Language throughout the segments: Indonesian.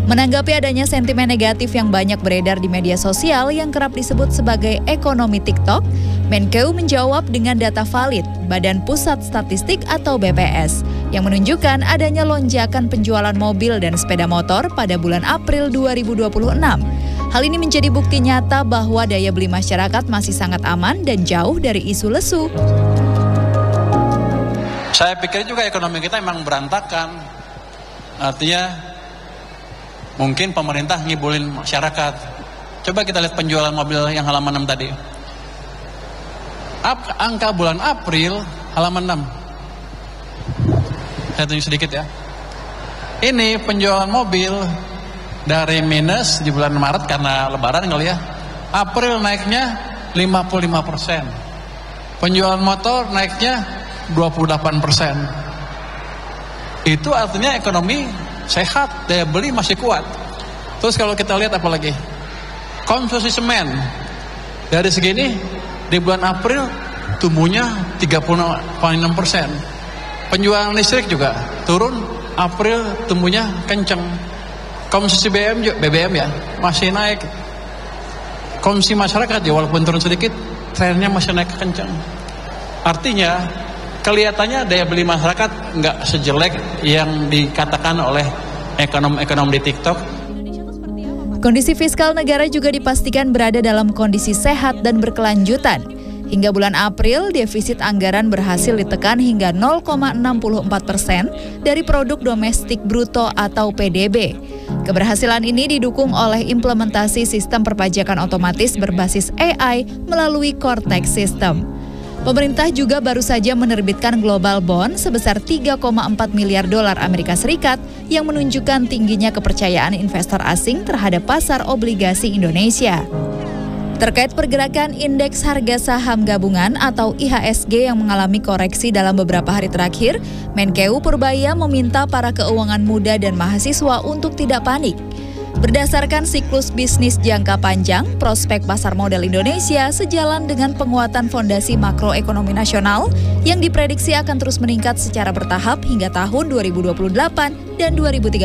Menanggapi adanya sentimen negatif yang banyak beredar di media sosial yang kerap disebut sebagai ekonomi TikTok, Menkeu menjawab dengan data valid Badan Pusat Statistik atau BPS yang menunjukkan adanya lonjakan penjualan mobil dan sepeda motor pada bulan April 2026. Hal ini menjadi bukti nyata bahwa daya beli masyarakat masih sangat aman dan jauh dari isu lesu. Saya pikir juga ekonomi kita memang berantakan. Artinya mungkin pemerintah ngibulin masyarakat. Coba kita lihat penjualan mobil yang halaman 6 tadi. Angka bulan April halaman 6. Saya tunjuk sedikit ya. Ini penjualan mobil dari minus di bulan Maret karena lebaran kali ya. April naiknya 55%. Penjualan motor naiknya 28%. Itu artinya ekonomi sehat, daya beli masih kuat. Terus kalau kita lihat apa lagi? Konsumsi semen. Dari segini di bulan April tumbuhnya 30,6%. Penjualan listrik juga turun, April tumbuhnya kenceng. Konsumsi BBM ya masih naik. Konsumsi masyarakat ya walaupun turun sedikit, trennya masih naik kenceng. Artinya kelihatannya daya beli masyarakat nggak sejelek yang dikatakan oleh ekonom-ekonom di TikTok. Kondisi fiskal negara juga dipastikan berada dalam kondisi sehat dan berkelanjutan. Hingga bulan April, defisit anggaran berhasil ditekan hingga 0,64% dari produk domestik bruto atau PDB. Keberhasilan ini didukung oleh implementasi sistem perpajakan otomatis berbasis AI melalui Cortex System. Pemerintah juga baru saja menerbitkan global bond sebesar 3,4 miliar dolar Amerika Serikat yang menunjukkan tingginya kepercayaan investor asing terhadap pasar obligasi Indonesia. Terkait pergerakan indeks harga saham gabungan atau IHSG yang mengalami koreksi dalam beberapa hari terakhir, Menkeu Purbaya meminta para keuangan muda dan mahasiswa untuk tidak panik. Berdasarkan siklus bisnis jangka panjang, prospek pasar modal Indonesia sejalan dengan penguatan fondasi makroekonomi nasional yang diprediksi akan terus meningkat secara bertahap hingga tahun 2028 dan 2030.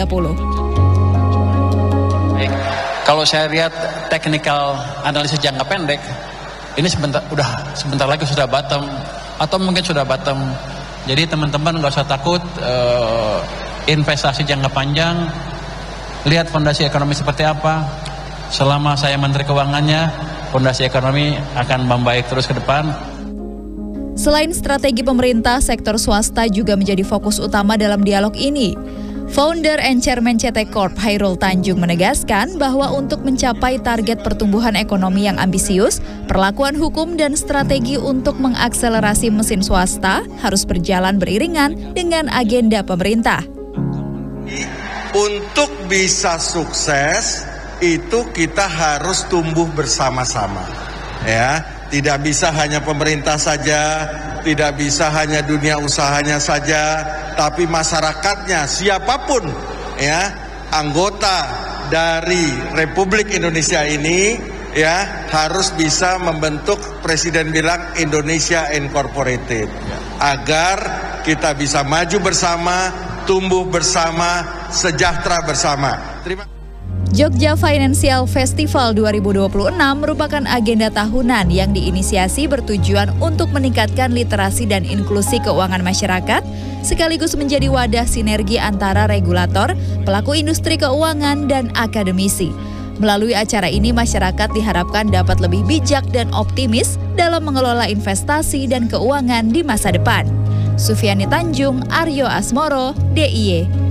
Kalau saya lihat teknikal analisis jangka pendek, ini sebentar lagi sudah bottom atau mungkin sudah bottom. Jadi teman-teman nggak usah takut investasi jangka panjang. Lihat fondasi ekonomi seperti apa. Selama saya Menteri Keuangannya, fondasi ekonomi akan membaik terus ke depan. Selain strategi pemerintah, sektor swasta juga menjadi fokus utama dalam dialog ini. Founder and Chairman CT Corp Hairul Tanjung menegaskan bahwa untuk mencapai target pertumbuhan ekonomi yang ambisius, perlakuan hukum dan strategi untuk mengakselerasi mesin swasta harus berjalan beriringan dengan agenda pemerintah. Untuk bisa sukses, itu kita harus tumbuh bersama-sama. Ya, tidak bisa hanya pemerintah saja, tidak bisa hanya dunia usahanya saja, tapi masyarakatnya, siapapun ya anggota dari Republik Indonesia ini ya harus bisa membentuk, Presiden bilang Indonesia Incorporated, agar kita bisa maju bersama, tumbuh bersama, sejahtera bersama. Terima kasih. Jogja Financial Festival 2026 merupakan agenda tahunan yang diinisiasi bertujuan untuk meningkatkan literasi dan inklusi keuangan masyarakat, sekaligus menjadi wadah sinergi antara regulator, pelaku industri keuangan, dan akademisi. Melalui acara ini, masyarakat diharapkan dapat lebih bijak dan optimis dalam mengelola investasi dan keuangan di masa depan. Sufiani Tanjung, Aryo Asmoro, DIY.